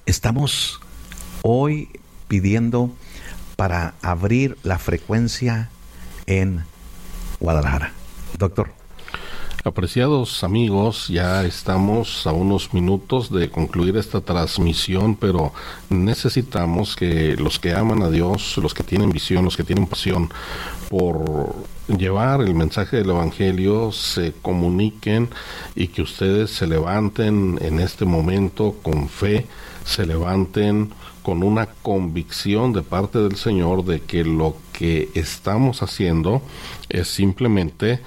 Estamos hoy pidiendo para abrir la frecuencia en Guadalajara. Doctor. Apreciados amigos, ya estamos a unos minutos de concluir esta transmisión, pero necesitamos que los que aman a Dios, los que tienen visión, los que tienen pasión por llevar el mensaje del Evangelio, se comuniquen y que ustedes se levanten en este momento con fe, se levanten con una convicción de parte del Señor de que lo que estamos haciendo es simplemente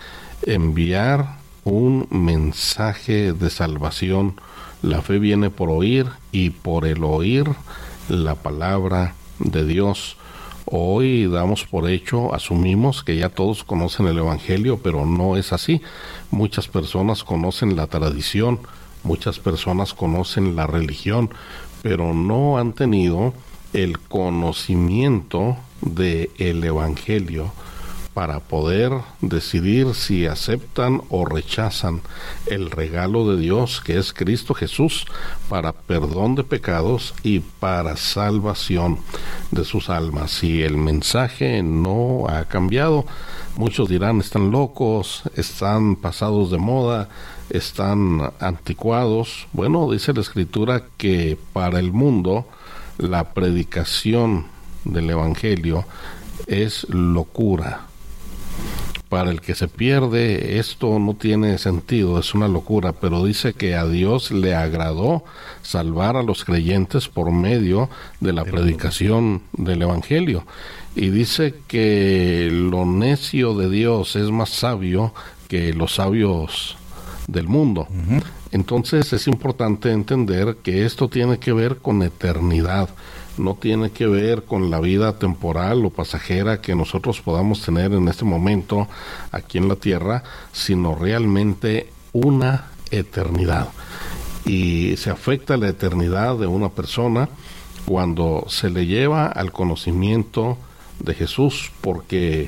enviar un mensaje de salvación. La fe viene por oír y por el oír la palabra de Dios. Hoy damos por hecho, asumimos que ya todos conocen el Evangelio, pero no es así. Muchas personas conocen la tradición, muchas personas conocen la religión, pero no han tenido el conocimiento del Evangelio para poder decidir si aceptan o rechazan el regalo de Dios que es Cristo Jesús para perdón de pecados y para salvación de sus almas. Si el mensaje no ha cambiado, muchos dirán están locos, están pasados de moda, están anticuados. Bueno, dice la Escritura que para el mundo la predicación del Evangelio es locura. Para el que se pierde, esto no tiene sentido, es una locura, pero dice que a Dios le agradó salvar a los creyentes por medio de la predicación del Evangelio. Y dice que lo necio de Dios es más sabio que los sabios del mundo. Entonces es importante entender que esto tiene que ver con eternidad. No tiene que ver con la vida temporal o pasajera que nosotros podamos tener en este momento aquí en la tierra, sino realmente una eternidad. Y se afecta la eternidad de una persona cuando se le lleva al conocimiento de Jesús, porque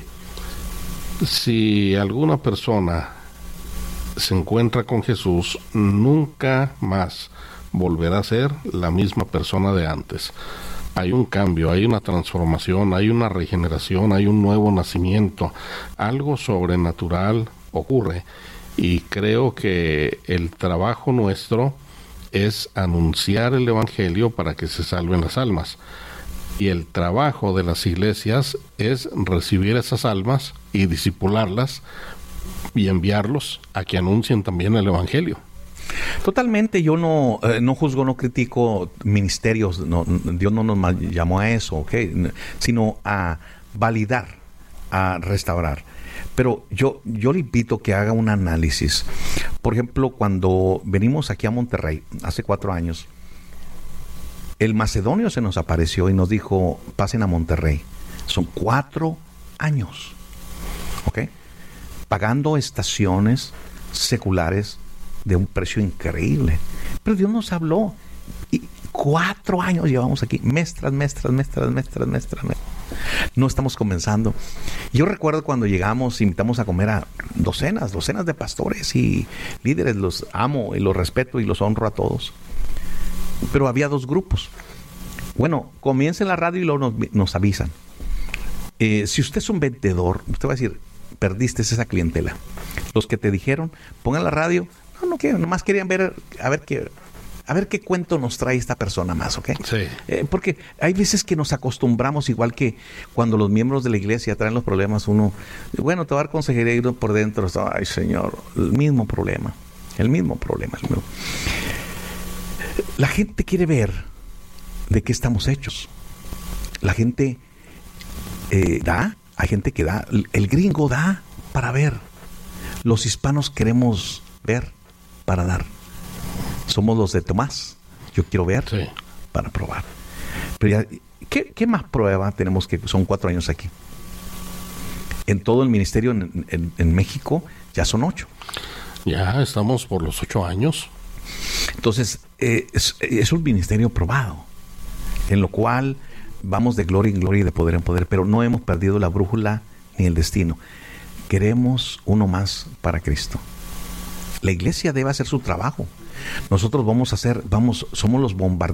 si alguna persona se encuentra con Jesús, nunca más volverá a ser la misma persona de antes. Hay un cambio, hay una transformación, hay una regeneración, hay un nuevo nacimiento. Algo sobrenatural ocurre y creo que el trabajo nuestro es anunciar el Evangelio para que se salven las almas. Y el trabajo de las iglesias es recibir esas almas y discipularlas y enviarlos a que anuncien también el Evangelio. Totalmente, yo no juzgo, no critico ministerios, Dios no nos llamó a eso, ¿okay? Sino a validar, a restaurar. Pero yo le invito que haga un análisis. Por ejemplo, cuando venimos aquí a Monterrey, hace 4 años, el macedonio se nos apareció y nos dijo, pasen a Monterrey. Son 4 años, ¿ok? Pagando estaciones seculares de un precio increíble. Pero Dios nos habló. Y 4 años llevamos aquí. Mes tras mes. No estamos comenzando. Yo recuerdo cuando llegamos, invitamos a comer a docenas de pastores y líderes. Los amo y los respeto y los honro a todos. Pero había 2 grupos. Bueno, comienza la radio y luego nos avisan. Si usted es un vendedor, usted va a decir, perdiste esa clientela. Los que te dijeron, pongan la radio. No quiero, nomás querían ver, a ver qué cuento nos trae esta persona más, ¿ok? Sí. Porque hay veces que nos acostumbramos, igual que cuando los miembros de la iglesia traen los problemas, uno, bueno, te va a dar consejería y uno por dentro, ay Señor, el mismo problema. La gente quiere ver de qué estamos hechos. La gente da, hay gente que da, el gringo da para ver. Los hispanos queremos ver para dar. Somos los de Tomás. Yo quiero ver para probar. Pero ya, ¿qué más prueba tenemos que son 4 años aquí? En todo el ministerio en México ya son 8. Ya estamos por los 8 años. Entonces, es un ministerio probado, en lo cual vamos de gloria en gloria y de poder en poder, pero no hemos perdido la brújula ni el destino. Queremos uno más para Cristo. La iglesia debe hacer su trabajo. Nosotros somos los bombarderos